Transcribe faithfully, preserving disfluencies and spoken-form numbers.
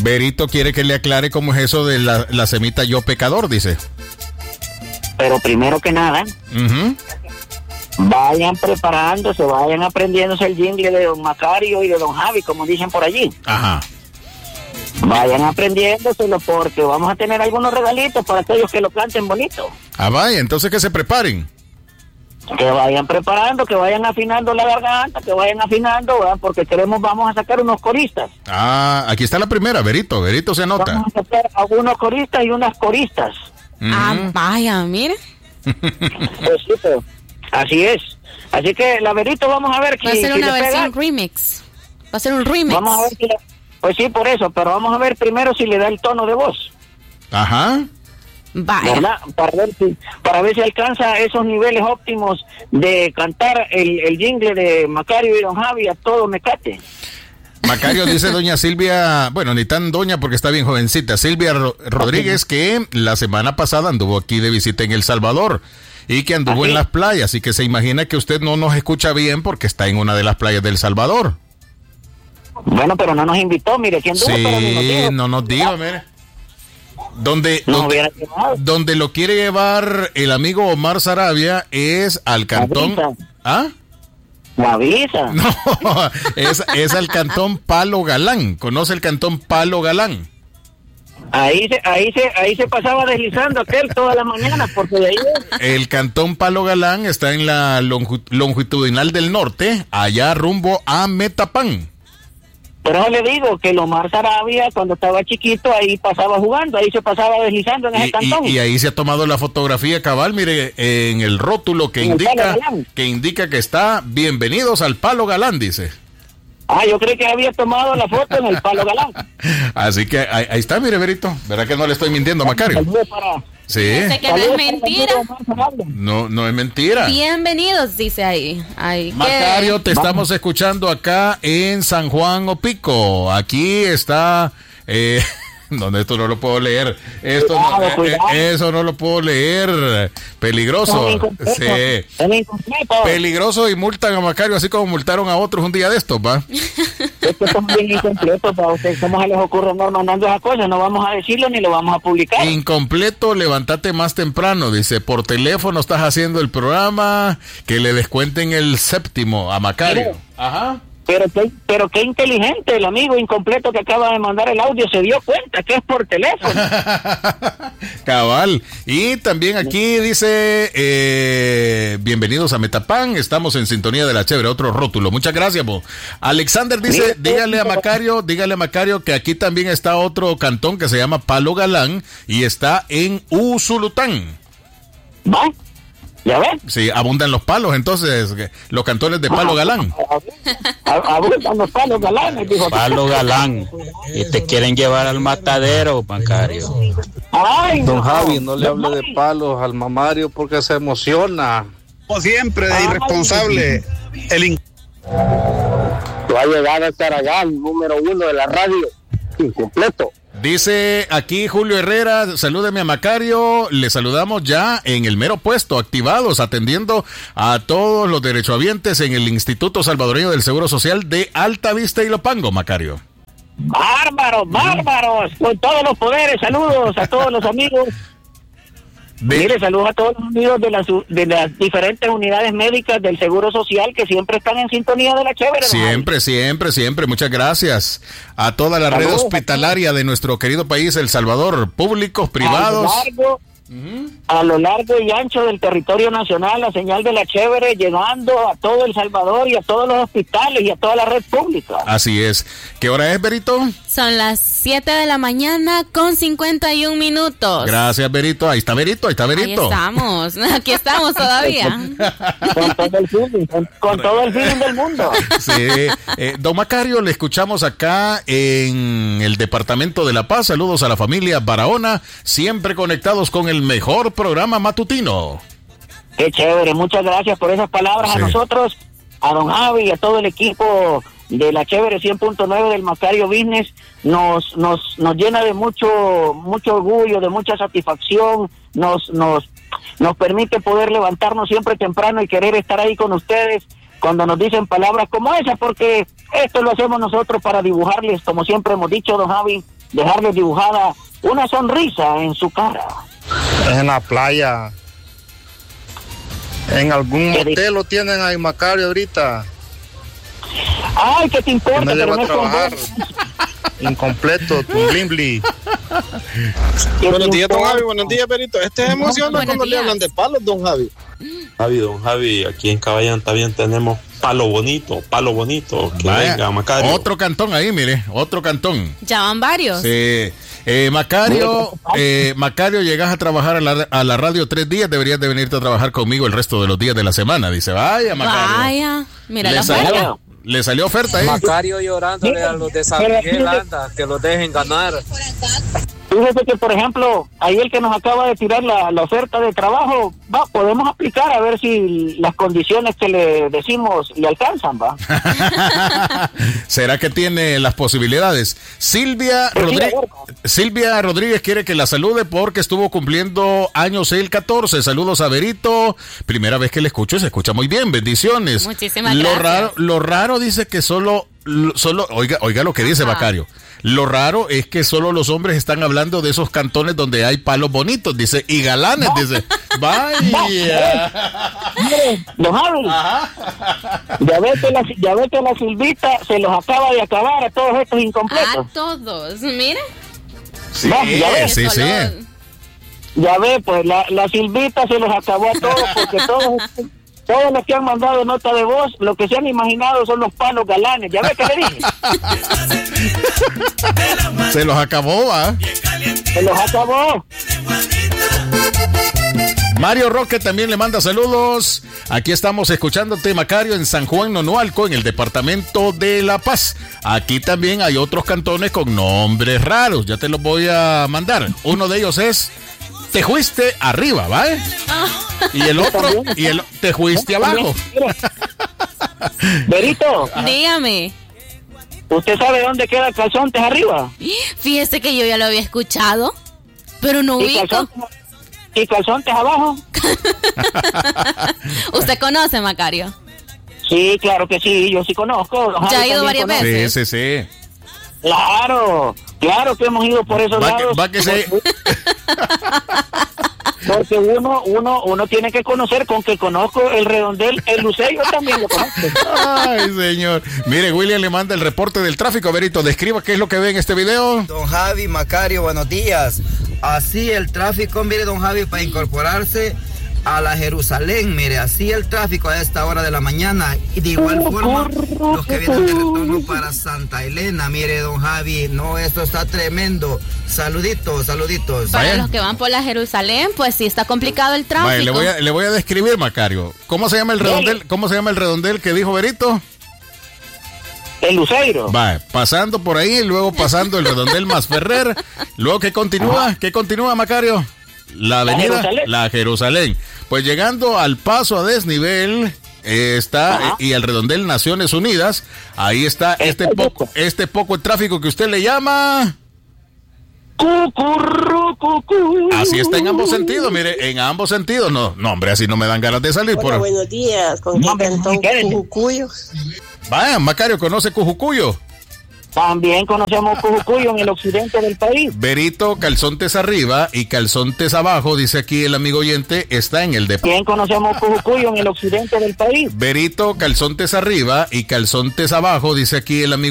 Berito quiere que le aclare cómo es eso de la, la semita yo pecador, dice. Pero primero que nada, uh-huh. vayan preparándose, vayan aprendiéndose el jingle de don Macario y de don Javi, como dicen por allí. Ajá. Vayan aprendiéndoselo porque vamos a tener algunos regalitos para aquellos que lo canten bonito. Ah, vaya, entonces que se preparen. Que vayan preparando, que vayan afinando la garganta, que vayan afinando, ¿verdad? Porque queremos, vamos a sacar unos coristas. Ah, aquí está la primera, Berito, Berito se anota. Vamos a sacar algunos coristas y unas coristas. Mm. Ah, vaya, mire. Pues sí, pero así es. Así que la Berito, vamos a ver que va a ser si una versión pega. remix. Va a ser un remix. Vamos a ver si le... Pues sí, por eso, pero vamos a ver primero si le da el tono de voz. Ajá. Vaya. ¿Verdad? Para ver si, para ver si alcanza esos niveles óptimos de cantar el, el jingle de Macario y don Javi a todo mecate. Macario dice doña Silvia, bueno, ni tan doña porque está bien jovencita, Silvia Ro- Rodríguez, que la semana pasada anduvo aquí de visita en El Salvador y que anduvo ¿así? En las playas, y que se imagina que usted no nos escucha bien porque está en una de las playas del Salvador. Bueno, pero no nos invitó, mire, ¿quién duda? Sí, Pero ni nos dijo. no nos dijo, mire. Donde, no donde, donde lo quiere llevar el amigo Omar Sarabia es al cantón... ¿Ah? Me avisa. No, es, es al cantón Palo Galán. ¿Conoce el cantón Palo Galán? Ahí se, ahí se, ahí se pasaba deslizando aquel toda la mañana, porque de ahí... El cantón Palo Galán está en la longu, longitudinal del norte, allá rumbo a Metapán. Pero le digo que el Omar Sarabia, cuando estaba chiquito, ahí pasaba jugando, ahí se pasaba deslizando en ese y, cantón. Y, y ahí se ha tomado la fotografía cabal, mire, en el rótulo que en indica que indica que está bienvenidos al Palo Galán, dice. Ah, yo creí que había tomado la foto en el Palo Galán. Así que ahí, ahí está, mire, Berito. ¿Verdad que no le estoy mintiendo, Macario? Para... Sí. Dice que no es mentira. No, no es mentira. Bienvenidos, dice ahí. ahí Macario, que... te Vamos. Estamos escuchando acá en San Juan Opico. Aquí está... Eh, donde esto no lo puedo leer. Esto cuidado, no, cuidado. Eh, eso no lo puedo leer. Peligroso. Sí. Peligroso y multan a Macario, así como multaron a otros un día de estos, ¿va? Es que somos bien incompletos, para ustedes. ¿Cómo se les ocurre andar mandando esas cosas? No vamos a decirlo ni lo vamos a publicar. Incompleto, levántate más temprano. Dice, por teléfono estás haciendo el programa, que le descuenten el séptimo a Macario. Pero, ajá. Pero qué, pero qué inteligente el amigo incompleto que acaba de mandar el audio, se dio cuenta que es por teléfono. Cabal. Y también aquí dice, eh, bienvenidos a Metapán, estamos en sintonía de la chévere, otro rótulo. Muchas gracias, bo. Alexander dice, dígale a Macario, dígale a Macario que aquí también está otro cantón que se llama Palo Galán y está en Usulután. ¿Va? ¿Ya ves? Sí, abundan los palos, entonces, los cantones de Palo Galán. Abundan los palos galanes, dijo. Palo Galán. Y te quieren llevar al matadero, Macario. Ay, Don no, Javi, no le hable no, de palos al mamario porque se emociona. Como siempre, de irresponsable. El in... Va a llegar a Caragán, número uno de la radio, incompleto. Dice aquí Julio Herrera, salúdeme a Macario, le saludamos ya en el mero puesto, activados, atendiendo a todos los derechohabientes en el Instituto Salvadoreño del Seguro Social de Alta Vista y Lopango, Macario. Bárbaros, bárbaros, con todos los poderes, saludos a todos los amigos. De... Mire, saludos a todos los amigos de las, de las diferentes unidades médicas del Seguro Social que siempre están en sintonía de la chévere. Siempre, siempre, siempre. Muchas gracias a toda la saludos, red hospitalaria de nuestro querido país, El Salvador, públicos, privados. A lo, largo, uh-huh. a lo largo y ancho del territorio nacional, la señal de la chévere llegando a todo El Salvador y a todos los hospitales y a toda la red pública. Así es. ¿Qué hora es, Berito? Son las siete de la mañana con cincuenta y un minutos. Gracias, Berito. Ahí está Berito, ahí está Berito. Ahí estamos, aquí estamos todavía. Con todo el fin, con, con todo el fin del mundo. Sí. Eh, don Macario, le escuchamos acá en el Departamento de La Paz. Saludos a la familia Barahona, siempre conectados con el mejor programa matutino. Qué chévere, muchas gracias por esas palabras sí. A nosotros, a don Javi y a todo el equipo de la chévere cien punto nueve del Macario Business. Nos nos nos llena de mucho mucho orgullo, de mucha satisfacción, nos nos nos permite poder levantarnos siempre temprano y querer estar ahí con ustedes cuando nos dicen palabras como esas, porque esto lo hacemos nosotros para dibujarles, como siempre hemos dicho, don Javi, dejarles dibujada una sonrisa en su cara. Es en la playa. En algún motel lo tienen ahí, Macario, ahorita. Ay, ¿qué te importa? Me Pero lleva no a es trabajar. con- Incompleto, tu blimbli. ¿Qué Buenos te días, don importa? Javi. Buenos días, Berito. Este se emociona Buenos cuando le días. hablan de palos, don Javi. Javi, don Javi, aquí en Caballán también tenemos palo bonito, palo bonito. Que Vaya, venga, Macario. otro cantón ahí, mire, otro cantón. Ya van varios. Sí. Eh, Macario, eh, Macario, llegas a trabajar a la, a la radio tres días, deberías de venirte a trabajar conmigo el resto de los días de la semana. Dice, vaya, Macario. Vaya, mira le, la salió, oferta. le salió oferta ahí. Macario llorándole a los de San Miguel, anda, que los dejen ganar. Fíjese que, por ejemplo, ahí el que nos acaba de tirar la, la oferta de trabajo, va, podemos aplicar a ver si las condiciones que le decimos le alcanzan, va. ¿Será que tiene las posibilidades? Silvia, Pues sí, Rodri- a ver. Silvia Rodríguez quiere que la salude porque estuvo cumpliendo años el catorce. Saludos a Berito. Primera vez que le escucho, se escucha muy bien. Bendiciones. Muchísimas lo gracias. Raro, lo raro dice que solo, solo oiga, oiga lo que dice Ajá. Macario. Lo raro es que solo los hombres están hablando de esos cantones donde hay palos bonitos, dice, y galanes, dice. Vaya. Don Javi, ya ve que la, ya ve que la Silvita se los acaba de acabar a todos estos A incompletos. todos, mira. Sí, Va, ya ves, sí, que sí. solo- Ya ve, pues la, la Silvita se los acabó a todos porque todos, todos los que han mandado nota de voz, lo que se han imaginado son los palos galanes. Ya ve que le dije, Se los acabó, ¿ah? se los acabó. Mario Roque también le manda saludos. Aquí estamos escuchándote, Macario, en San Juan Nonualco, en el departamento de La Paz. Aquí también hay otros cantones con nombres raros. Ya te los voy a mandar. Uno de ellos es Te Fuiste Arriba, ¿vale? Y el otro, y el Te Fuiste Abajo. Berito, Dígame. ¿usted sabe dónde queda Calzontes arriba? Fíjese que yo ya lo había escuchado, pero no ¿Y ubico. calzontes, y calzontes abajo? ¿Usted conoce, Macario? Sí, claro que sí, yo sí conozco. Don Ya Javi ha ido también varias conoce. veces. Sí, sí, sí. Claro, claro que hemos ido por esos Va que, lados. va que se... Porque uno, uno, uno tiene que conocer, con que conozco el redondel, el Lucello también lo conozco. Ay, señor. Mire, William le manda el reporte del tráfico. Berito, describa qué es lo que ve en este video. Don Javi, Macario, buenos días. Así el tráfico, mire, don Javi, para incorporarse a la Jerusalén, mire, así el tráfico a esta hora de la mañana. Y de igual forma, los que vienen de retorno para Santa Elena, mire, don Javi, no, esto está tremendo. Saluditos, saluditos. Para Vaya. los que van por la Jerusalén, pues sí está complicado el tráfico. Vale, le voy a, le voy a describir, Macario. ¿Cómo se llama el redondel? ¿Cómo se llama el redondel que dijo Berito? El Luceiro. Va, pasando por ahí, luego pasando el redondel más Ferrer, luego que continúa, ¿qué continúa, Macario? La avenida, Jerusalén. la Jerusalén. Pues llegando al paso a desnivel, eh, está, Ajá. eh, y al redondel Naciones Unidas, ahí está este Este poco, poco. este poco de tráfico que usted le llama. Cucurrucucú. Así está en ambos sentidos, mire, en ambos sentidos. No, no, hombre, así no me dan ganas de salir. Hola, Por... buenos días. ¿Con No, qué hombre, cantón quédate. Cujucuyo? Vaya, Macario, ¿conoce Cujucuyo? También conocemos Cujucuyo en el occidente del país. Berito, calzontes arriba y calzontes abajo, dice aquí el amigo oyente, está en el de... También conocemos Cujucuyo en el occidente del país. Berito, calzontes arriba y calzontes abajo, dice aquí el amigo